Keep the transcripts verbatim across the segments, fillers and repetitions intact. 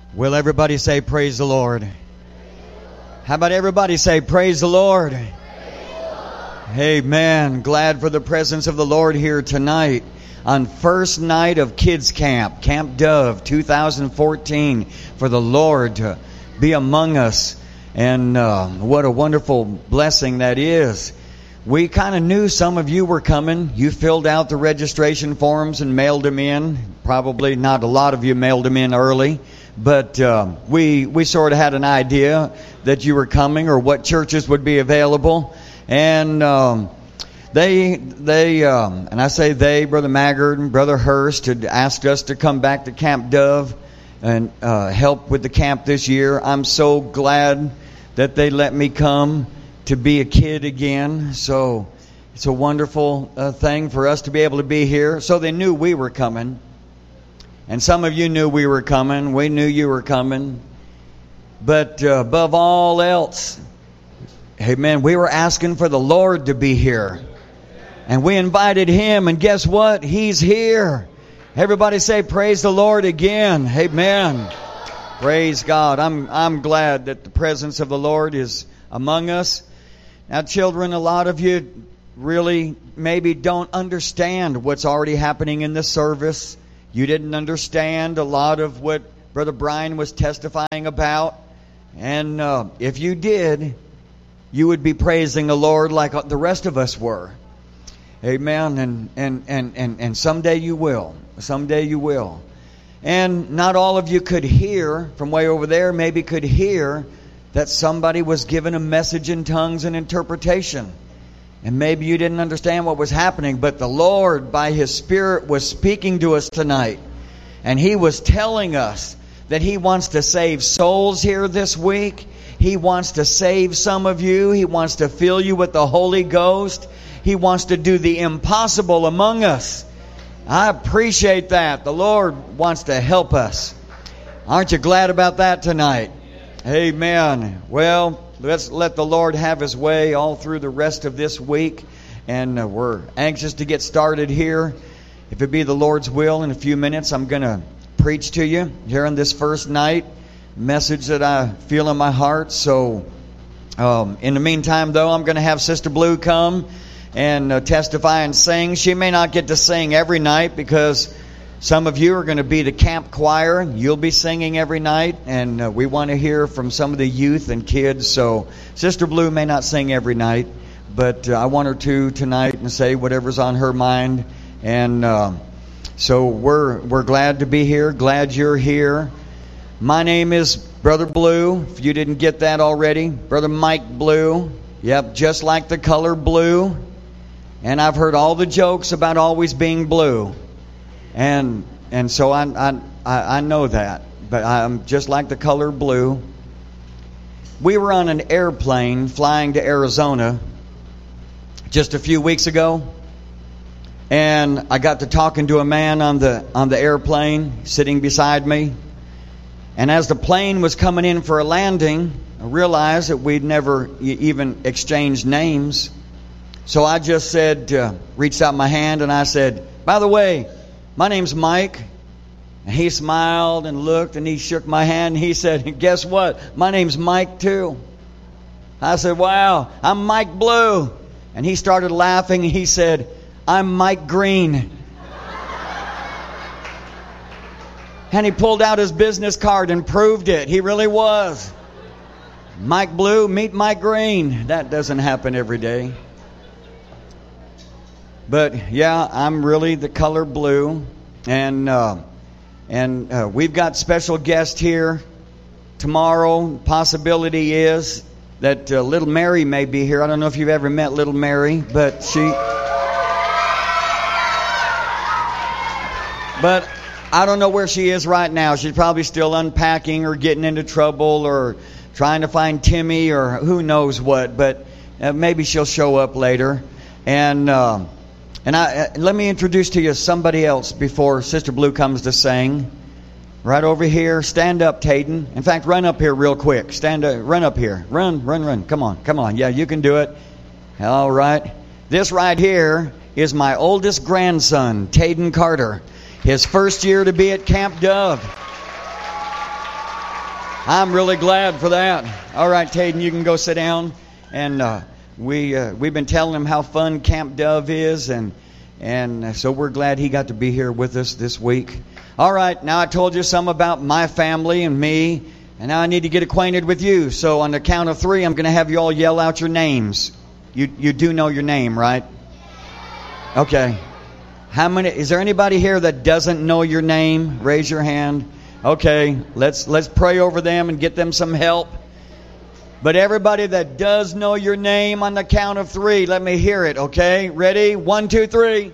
Will everybody say praise the Lord? How about everybody say praise the Lord? Praise the Lord. Amen. Glad for the presence of the Lord here tonight on first night of Kids Camp, Camp Dove two thousand fourteen, for the Lord to be among us. And uh, what a wonderful blessing that is. We kind of knew some of you were coming. You filled out the registration forms and mailed them in. Probably not a lot of you mailed them in early. But uh, we we sort of had an idea that you were coming or what churches would be available. And um, they, they um, and I say they, Brother Maggard and Brother Hurst had asked us to come back to Camp Dove and uh, help with the camp this year. I'm so glad that they let me come to be a kid again. So it's a wonderful uh, thing for us to be able to be here. So they knew we were coming. And some of you knew we were coming. We knew you were coming. But uh, above all else, amen, we were asking for the Lord to be here. And we invited Him, and guess what? He's here. Everybody say praise the Lord again. Amen. Praise God. I'm I'm glad that the presence of the Lord is among us. Now, children, a lot of you really maybe don't understand what's already happening in the service. You didn't understand a lot of what Brother Brian was testifying about. And uh, if you did, you would be praising the Lord like the rest of us were. Amen. And, and, and, and, and someday you will. Someday you will. And not all of you could hear from way over there, maybe could hear that somebody was given a message in tongues and interpretation. And maybe you didn't understand what was happening, but the Lord, by His Spirit, was speaking to us tonight. And He was telling us that He wants to save souls here this week. He wants to save some of you. He wants to fill you with the Holy Ghost. He wants to do the impossible among us. I appreciate that. The Lord wants to help us. Aren't you glad about that tonight? Amen. Well, let's let the Lord have His way all through the rest of this week. And uh, we're anxious to get started here. If it be the Lord's will, in a few minutes I'm going to preach to you here on this first night. Message that I feel in my heart. So um, in the meantime, though, I'm going to have Sister Blue come and uh, testify and sing. She may not get to sing every night because some of you are going to be the camp choir. You'll be singing every night, and uh, we want to hear from some of the youth and kids. So Sister Blue may not sing every night, but uh, I want her to tonight and say whatever's on her mind. And uh, so we're we're glad to be here. Glad you're here. My name is Brother Blue. If you didn't get that already, Brother Mike Blue. Yep, just like the color blue. And I've heard all the jokes about always being blue. And and so I, I I know that, but I'm just like the color blue. We were on an airplane flying to Arizona just a few weeks ago, and I got to talking to a man on the on the airplane sitting beside me. And as the plane was coming in for a landing, I realized that we'd never even exchanged names. So I just said, uh, reached out my hand and I said, "By the way, my name's Mike." And he smiled and looked and he shook my hand and he said, "Guess what? My name's Mike too." I said, "Wow, I'm Mike Blue." And he started laughing and he said, "I'm Mike Green." And he pulled out his business card and proved it. He really was. Mike Blue, meet Mike Green. That doesn't happen every day. But yeah, I'm really the color blue, and uh, and uh, we've got special guest here tomorrow. Possibility is that uh, Little Mary may be here. I don't know if you've ever met Little Mary, but she. But I don't know where she is right now. She's probably still unpacking or getting into trouble or trying to find Timmy or who knows what. But uh, maybe she'll show up later, and. Uh, And I, uh, let me introduce to you somebody else before Sister Blue comes to sing. Right over here. Stand up, Tayden. In fact, run up here real quick. Stand up. Run up here. Run, run, run. Come on, come on. Yeah, you can do it. All right. This right here is my oldest grandson, Tayden Carter. His first year to be at Camp Dove. I'm really glad for that. All right, Tayden, you can go sit down. And uh, we uh, we've been telling him how fun Camp Dove is, and and so we're glad he got to be here with us this week. All right, now I told you some about my family and me, and now I need to get acquainted with you. So on the count of three, I'm going to have you all yell out your names. You you do know your name, right? Okay. How many? Is there anybody here that doesn't know your name? Raise your hand. Okay, let's let's pray over them and get them some help. But everybody that does know your name, on the count of three, let me hear it. Okay, ready? One, two, three.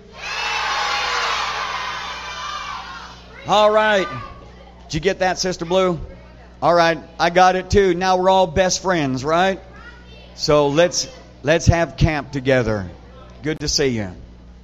All right. Did you get that, Sister Blue? All right, I got it too. Now we're all best friends, right? So let's let's have camp together. Good to see you.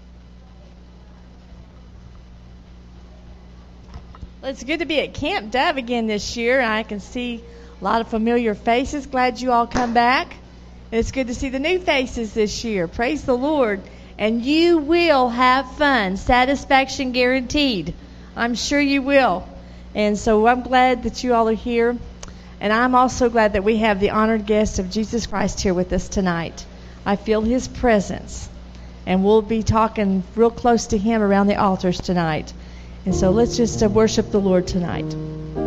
Well, it's good to be at Camp Dove again this year. I can see a lot of familiar faces. Glad you all come back. And it's good to see the new faces this year. Praise the Lord. And you will have fun. Satisfaction guaranteed. I'm sure you will. And so I'm glad that you all are here. And I'm also glad that we have the honored guest of Jesus Christ here with us tonight. I feel his presence. And we'll be talking real close to him around the altars tonight. And so let's just uh, worship the Lord tonight.